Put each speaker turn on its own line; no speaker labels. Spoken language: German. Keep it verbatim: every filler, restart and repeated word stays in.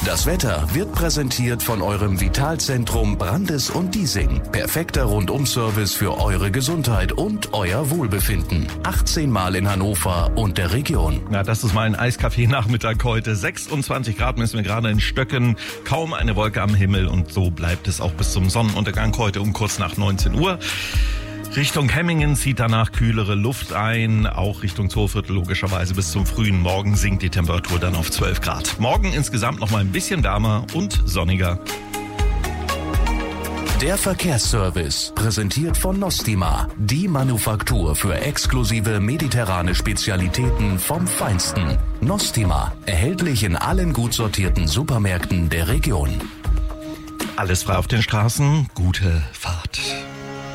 Das Wetter wird präsentiert von eurem Vitalzentrum Brandes und Diesing. Perfekter Rundum-Service für eure Gesundheit und euer Wohlbefinden. achtzehn Mal in Hannover und der Region.
Na, das ist mein Eiskaffee-Nachmittag heute. sechsundzwanzig Grad messen wir gerade in Stöcken. Kaum eine Wolke am Himmel und so bleibt es auch bis zum Sonnenuntergang heute um kurz nach neunzehn Uhr. Richtung Hemmingen zieht danach kühlere Luft ein, auch Richtung Zollviertel logischerweise. Bis zum frühen Morgen sinkt die Temperatur dann auf zwölf Grad. Morgen insgesamt noch mal ein bisschen wärmer und sonniger.
Der Verkehrsservice, präsentiert von Nostima, die Manufaktur für exklusive mediterrane Spezialitäten vom Feinsten. Nostima, erhältlich in allen gut sortierten Supermärkten der Region.
Alles frei auf den Straßen, gute Fahrt.